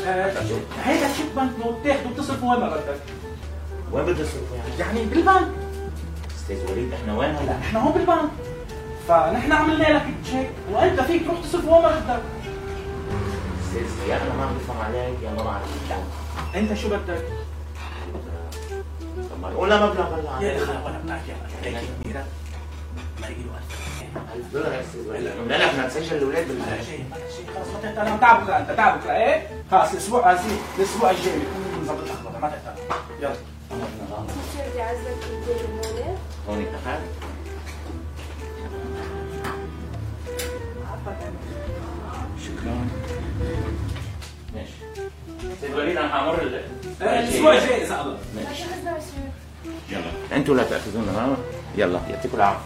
هيدا تشيك بنك نوت تاخده بتصرفه وين ما بدك. وين بدي اصرف يعني بالبنك. استاذ وليد احنا وين هلا؟ نحن هون بالبنك. فنحن عملنا لك تشيك وانت فيك تروح تصرفه وين ما بدك. استاذ يا انا ما عم بفهم عليك يا ما بعرف. انت شو بدك؟ طب ما نقول مبلغ هلا. يا اخي وانا بنحكي عليك كبيره ما له $1000 يا استاذ وليد. لا لا بدنا نسجل الاولاد شيء خلص ما تهتم. انا تعب بكره انت تعب بكره ايه؟ خلص الاسبوع الاسبوع الجاي بكون نظبط لك ما تهتم. يلا شو بدي اعزك الدين هون؟ هون اتفقنا؟ شكرا. ماشي. استاذ وليد انا حامر الاسبوع الجاي اذا الله. ماشي. شو قصدك شو؟ يلا انتوا لا تاخذونا ها؟ يلا يعطيكم العافيه.